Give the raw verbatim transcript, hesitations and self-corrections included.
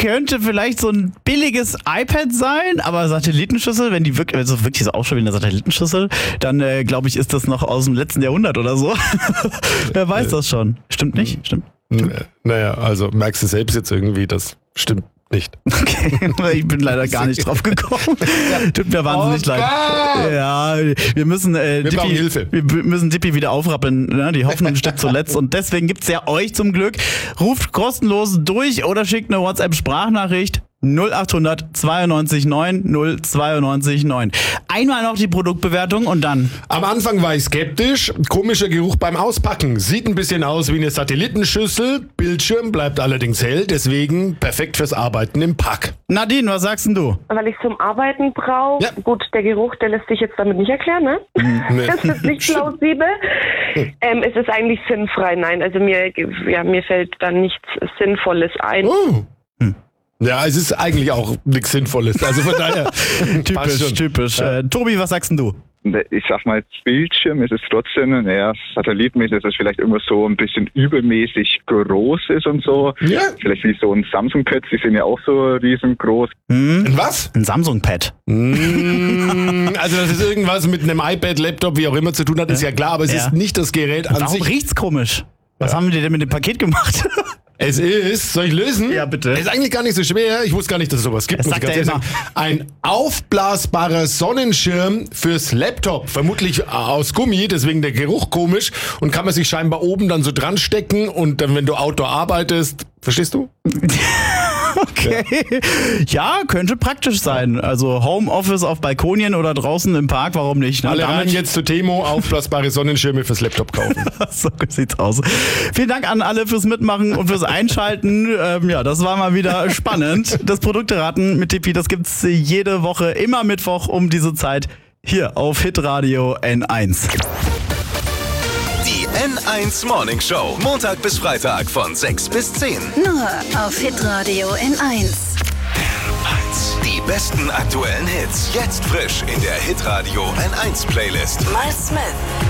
könnte vielleicht so ein billiges iPad sein, aber Satellitenschüssel, wenn die wirklich, also wirklich so ausschaut wie eine Satellitenschüssel, dann äh, glaube ich, ist das noch aus dem letzten Jahrhundert oder so. Wer weiß das schon. Stimmt nicht? Stimmt? N- Naja, also merkst du selbst jetzt irgendwie, das stimmt nicht. Okay, ich bin leider gar nicht drauf gekommen. Tut mir wahnsinnig Oh leid. Gott! Ja, wir müssen äh, Wir brauchen Dippi, Hilfe. wir b- müssen Dippi wieder aufrappeln. Ne? Die Hoffnung stirbt zuletzt und deswegen gibt's ja euch zum Glück. Ruft kostenlos durch oder schickt eine WhatsApp-Sprachnachricht null acht hundert zweiundneunzig neun null zweiundneunzig neun. Einmal noch die Produktbewertung und dann. Am Anfang war ich skeptisch. Komischer Geruch beim Auspacken. Sieht ein bisschen aus wie eine Satellitenschüssel. Bildschirm bleibt allerdings hell, deswegen perfekt fürs Arbeiten im Pack. Nadine, was sagst denn du? Weil ich zum Arbeiten brauche. Ja. Gut, der Geruch, der lässt sich jetzt damit nicht erklären, ne? Nee. Das ist nicht plausibel. ähm, es ist eigentlich sinnfrei, nein. Also mir, ja, mir fällt da nichts Sinnvolles ein. Oh. Ja, es ist eigentlich auch nichts Sinnvolles. Also von daher. passt Typisch, schon. typisch. Äh, Tobi, was sagst denn du? Ich sag mal, als Bildschirm ist es trotzdem, naja, satellitenmäßig, dass es vielleicht immer so ein bisschen übermäßig groß ist und so. Ja. Vielleicht wie so ein Samsung-Pad, die sind ja auch so riesengroß. Ein was? Ein Samsung-Pad. Mm, Also, dass es irgendwas mit einem iPad, Laptop, wie auch immer zu tun hat, ist ja klar, aber es Ja. ist nicht das Gerät an Warum sich. riecht's komisch? Was haben die denn mit dem Paket gemacht? Es ist, soll ich lösen? Ja, bitte. Es ist eigentlich gar nicht so schwer. Ich wusste gar nicht, dass es sowas gibt. Das muss ich sagt ganz er ehrlich sagen. Ein aufblasbarer Sonnenschirm fürs Laptop. Vermutlich aus Gummi, deswegen der Geruch komisch. Und kann man sich scheinbar oben dann so dran stecken und dann, wenn du Outdoor arbeitest, verstehst du? Okay. Ja, könnte praktisch sein. Also Homeoffice auf Balkonien oder draußen im Park, warum nicht? Ne? Alle Damit- rein jetzt zu Temo, aufblasbare Sonnenschirme fürs Laptop kaufen. So sieht's aus. Vielen Dank an alle fürs Mitmachen und fürs Einschalten. Ähm, ja, das war mal wieder spannend. Das Produkteraten mit Tippi, das gibt's jede Woche, immer Mittwoch um diese Zeit hier auf Hitradio N eins. Die N eins Morning Show. Montag bis Freitag von sechs bis zehn. Nur auf Hitradio N eins. Die besten aktuellen Hits. Jetzt frisch in der Hitradio N eins Playlist. Mal Smith.